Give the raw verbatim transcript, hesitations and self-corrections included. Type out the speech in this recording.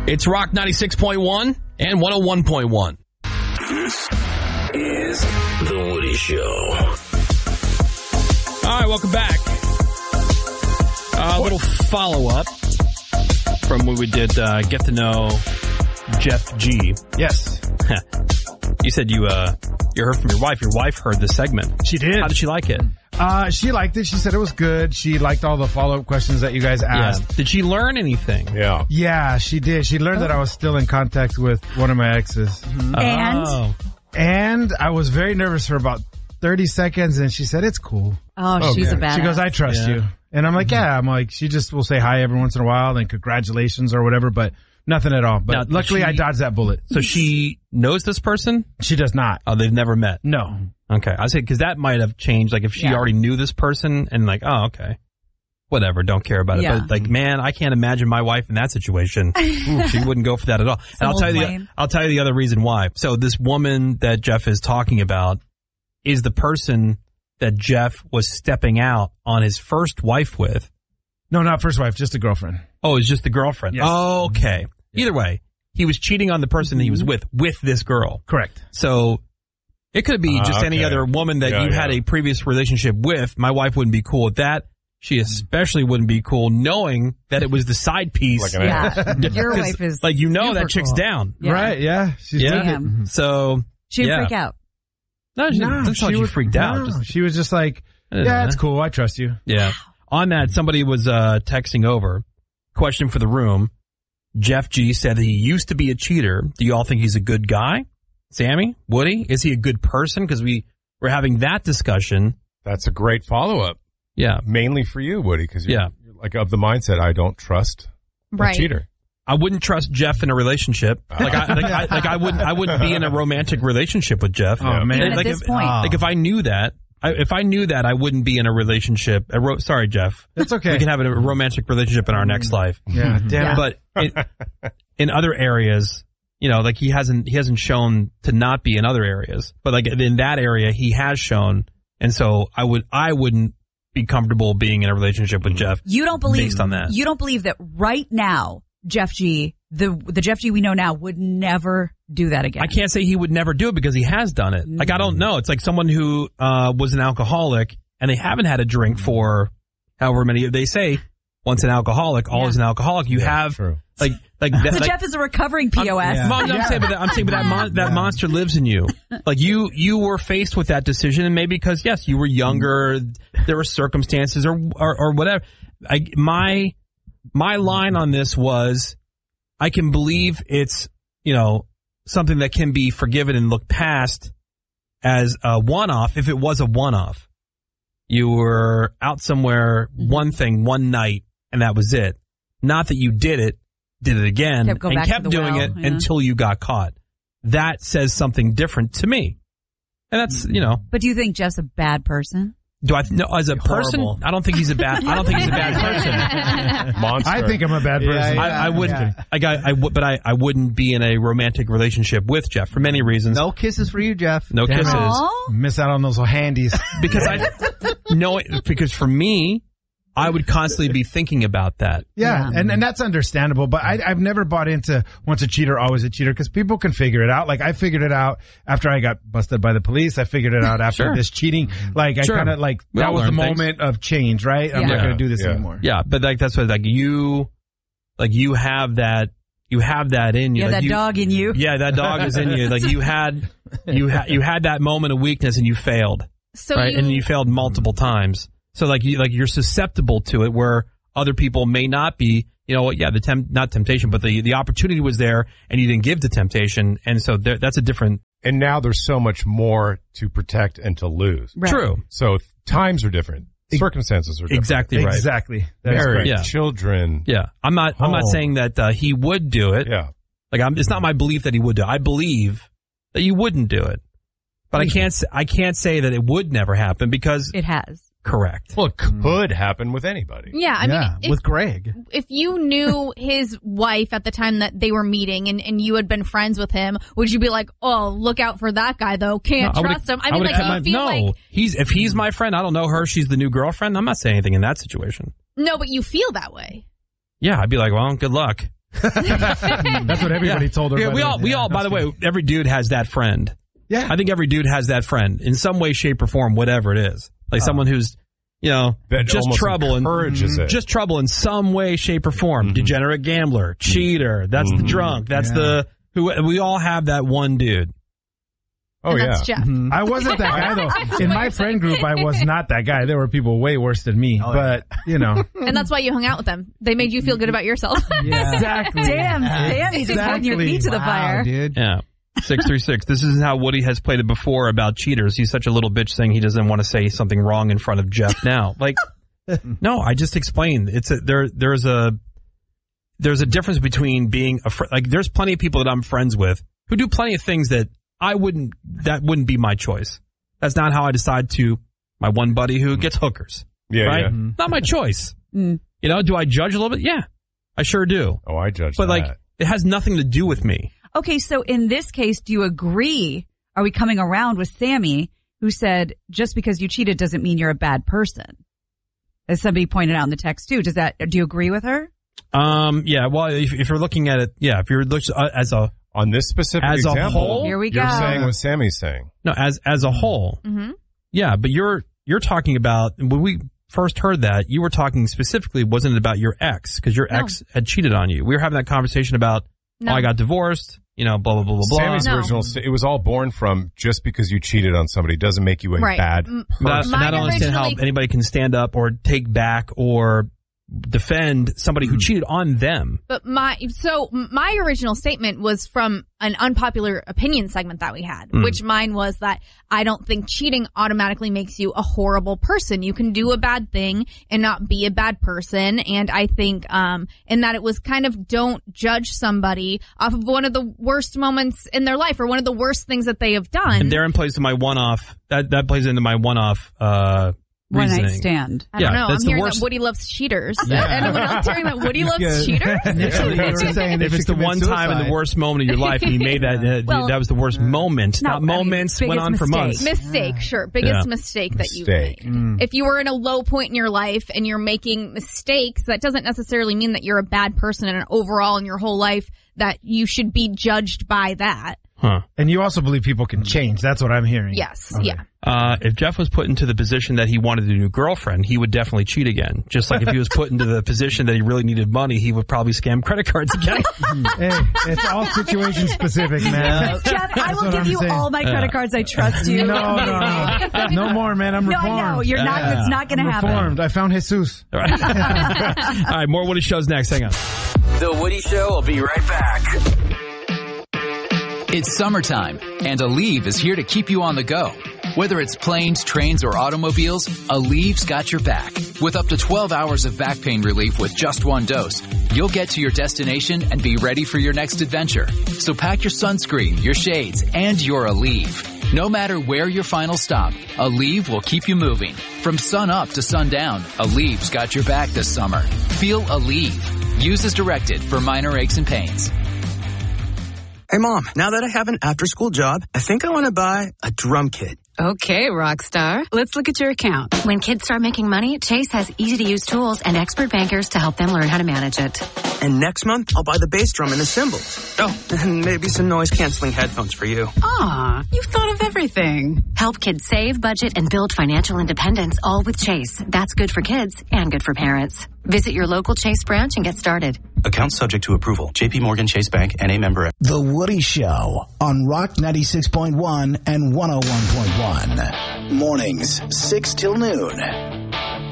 It's Rock ninety-six point one and one oh one point one. This is The Woody Show. All right, welcome back. A little follow-up from when we did uh, Get to Know Jeff G. Yes. You said you uh, you heard from your wife. Your wife heard the segment. She did. How did she like it? Uh, she liked it. She said it was good. She liked all the follow-up questions that you guys asked. Yeah. Did she learn anything? Yeah. Yeah, she did. She learned oh. that I was still in contact with one of my exes. Mm-hmm. And? Oh. And I was very nervous for about thirty seconds, and she said, it's cool. Oh, okay. she's a badass. She goes, I trust Yeah. you. And I'm like, Mm-hmm. yeah. I'm like, she just will say hi every once in a while and congratulations or whatever, but nothing at all. But Now, luckily she- I dodged that bullet. So she knows this person? She does not. Oh, they've never met. No. Okay. I say, because that might have changed. Like, if she Yeah. already knew this person and like, oh, okay. Whatever, don't care about it. Yeah. But like, man, I can't imagine my wife in that situation. Ooh, she wouldn't go for that at all. And I'll old tell you, the, flame. I'll tell you the other reason why. So this woman that Jeff is talking about is the person that Jeff was stepping out on his first wife with. No, not first wife, just a girlfriend. Oh, it's just the girlfriend. Yes. Oh, okay. Either way, he was cheating on the person that he was with, with this girl. Correct. So it could be Ah, just any okay. other woman that Yeah, you had yeah. a previous relationship with. My wife wouldn't be cool with that. She especially wouldn't be cool knowing that it was the side piece. Like an ass. Yeah. Your 'Cause, wife is like, you know super that chick's cool. down. Yeah. Right, yeah. She's Yeah. with it. Damn. So She didn't yeah. freak out. No, she, No, that's not she she was freaked out. no, Just, she was just like, don't yeah, know. it's cool. I trust you. yeah. On that, somebody was uh, texting over. Question for the room. Jeff G said that he used to be a cheater. Do you all think he's a good guy? Sammy? Woody? Is he a good person? Because we were having that discussion. That's a great follow-up. Yeah. Mainly for you, Woody, because you're, Yeah. you're like of the mindset, I don't trust Right. a cheater. I wouldn't trust Jeff in a relationship. Like I, like, I, like I wouldn't, I wouldn't be in a romantic relationship with Jeff. Oh, man. Even at Like this if, point. like if I knew that, I, if I knew that, I wouldn't be in a relationship. A ro- sorry, Jeff. It's okay. We can have a romantic relationship in our next life. Yeah, damn Yeah. it. But in, in other areas, you know, like he hasn't, he hasn't shown to not be in other areas. But like in that area, he has shown, and so I would, I wouldn't be comfortable being in a relationship with Jeff. You don't believe based on that. You don't believe that right now, Jeff G, the the Jeff G we know now, would never do that again. I can't say he would never do it because he has done it. Like, I don't know. It's like someone who uh, was an alcoholic and they haven't had a drink for however many. They say once an alcoholic, always Yeah. an alcoholic. You have true. like like that. So like, Jeff is a recovering P O S. I'm, Mom, I'm saying, but that, I'm saying, but that mon- that monster lives in you. Like you, you were faced with that decision, and maybe because yes, you were younger, there were circumstances or or, or whatever. I, my my line on this was, I can believe it's you know something that can be forgiven and looked past as a one-off. If it was a one-off, you were out somewhere, one thing, one night, and that was it. Not that you did it. Did it again Kept going and back to kept the doing well, it yeah. until you got caught. That says something different to me. And that's, you know, But do you think Jeff's a bad person? do I, no, as a person, Horrible. I don't think he's a bad, I don't think he's a bad person. Monster. I think I'm a bad person. I, I wouldn't, like, I, I would, but I, I wouldn't be in a romantic relationship with Jeff for many reasons. No kisses for you, Jeff. No Damn it. kisses. Aw. Miss out on those little handies. Because I, no, because for me, I would constantly be thinking about that. Yeah, Yeah. and, and that's understandable, but I, I've never bought into once a cheater, always a cheater, because people can figure it out. Like, I figured it out after I got busted by the police. I figured it out after Sure. this cheating. Like, I Sure. kind of, like, We that all was the learn things. moment of change, right? I'm Yeah. not Yeah. going to do this Yeah. anymore. Yeah, but like, that's what, like, you, like, you have that, you have that in you. Yeah, like that you, dog in you. Yeah, that dog is in you. Like, you had, you had, you had that moment of weakness and you failed. So right? you, And you failed multiple times. So like you like you're susceptible to it where other people may not be, you know, yeah, the temp, not temptation, but the the opportunity was there and you didn't give the temptation, and so there, that's a different. And now there's so much more to protect and to lose. Right. True. So times are different. Circumstances are different. Exactly right. Exactly. That is Marriage, correct. Yeah. children. Yeah. I'm not I'm not Home. saying that uh, he would do it. Yeah. Like I'm it's not my belief that he would do it. I believe that you wouldn't do it. But I can't s- I can't say that it would never happen because It has. correct. Well, it could happen with anybody. yeah, I yeah, mean, if, with Greg. if you knew his wife at the time that they were meeting and, and you had been friends with him, would you be like, oh, look out for that guy though? Can't No, I would've- trust him. I mean, would've like, kept you my- feel no, like, he's if he's my friend, I don't know her, she's the new girlfriend. I'm not saying anything in that situation. no, but you feel that way. Yeah, I'd be like, well, good luck. That's what everybody told her. Yeah, by we the all, way. we Yeah, all. By that's the way, every dude has that friend. Yeah. I think every dude has that friend in some way, shape, or form, whatever it is. Like someone who's, you know, That just almost trouble and encourages it. just trouble in some way, shape, or form. Mm-hmm. Degenerate gambler, cheater. That's the drunk. That's Yeah. the who. We all have that one dude. Oh, and yeah. that's Jeff. I wasn't that guy though. In my friend group, I was not that guy. There were people way worse than me. But you know, And that's why you hung out with them. They made you feel good about yourself. exactly. Damn, Sammy, just putting your feet to the Wow, fire. dude. Yeah. six three six. This is how Woody has played it before about cheaters. He's such a little bitch saying he doesn't want to say something wrong in front of Jeff now. Like, no, I just explained. It's a, there, there's a, there's a difference between being a friend. Like, there's plenty of people that I'm friends with who do plenty of things that I wouldn't, that wouldn't be my choice. That's not how I decide to, my one buddy who gets hookers. Yeah, right? yeah. Not my choice. Mm. You know, do I judge a little bit? Yeah, I sure do. Oh, I judge But that. like, it has nothing to do with me. Okay, so in this case, do you agree? Are we coming around with Sammy, who said just because you cheated doesn't mean you're a bad person? As somebody pointed out in the text too. Does that? Do you agree with her? Um, yeah, well, if, if you're looking at it, yeah, if you're looking uh, as a, On this specific As a example, whole? Here we you're go. saying what Sammy's saying. no, as, as a whole, Mm-hmm. yeah, but you're, you're talking about, when we first heard that, you were talking specifically, wasn't it about your ex? Because your No. ex had cheated on you. We were having that conversation about, No. oh, I got divorced, you know, blah, blah, blah, blah, blah. Sammy's No. original, st- it was all born from just because you cheated on somebody doesn't make you a Right. bad M- person. Not, and I Mine don't understand how originally- anybody can stand up or take back or defend somebody who cheated on them. But my, so my original statement was from an unpopular opinion segment that we had, Mm. which mine was that I don't think cheating automatically makes you a horrible person. You can do a bad thing and not be a bad person. And I think, um, and that it was kind of don't judge somebody off of one of the worst moments in their life or one of the worst things that they have done. And therein plays to my one-off, that, that plays into my one-off, uh, One reasoning. night stand. I don't yeah, know. I'm that's the hearing worst- that Woody loves cheaters. Yeah. Anyone else hearing that Woody loves cheaters? Initially, you were If saying if they it's should the one commit time in the suicide. worst moment of your life and you made that, uh, Well, that was the worst moment. no, Not I mean, moments, went biggest on for months. mistake. Mistake, sure. Biggest Yeah. mistake that you've Mistake. made. If you were in a low point in your life and you're making mistakes, that doesn't necessarily mean that you're a bad person and overall in your whole life that you should be judged by that. Huh. And you also believe people can change. That's what I'm hearing. Yes, Okay. yeah. Uh, if Jeff was put into the position that he wanted a new girlfriend, he would definitely cheat again. Just like if he was put into the position that he really needed money, he would probably scam credit cards again. Hey, it's all situation specific, man. Jeff, I That's will what give I'm you saying. all my credit Yeah. cards. I trust you. No, no, no. No more, man. I'm No, reformed. I know. You're not, Yeah. it's not going I'm to happen. reformed. I found Jesus. All right. All right, more Woody Shows next. Hang on. The Woody Show will be right back. It's summertime, and Aleve is here to keep you on the go. Whether it's planes, trains, or automobiles, Aleve's got your back. With up to twelve hours of back pain relief with just one dose, you'll get to your destination and be ready for your next adventure. So pack your sunscreen, your shades, and your Aleve. No matter where your final stop, Aleve will keep you moving. From sun up to sundown, Aleve's got your back this summer. Feel Aleve. Use as directed for minor aches and pains. Hey, Mom, now that I have an after-school job, I think I want to buy a drum kit. Okay, Rockstar. Let's look at your account. When kids start making money, Chase has easy-to-use tools and expert bankers to help them learn how to manage it. And next month, I'll buy the bass drum and the cymbals. Oh, and maybe some noise-canceling headphones for you. Aw, you've thought of everything. Help kids save, budget, and build financial independence, all with Chase. That's good for kids and good for parents. Visit your local Chase branch and get started. Account subject to approval. J P Morgan Chase Bank N A member. The Woody Show on Rock ninety-six point one and one oh one point one. Mornings, six till noon.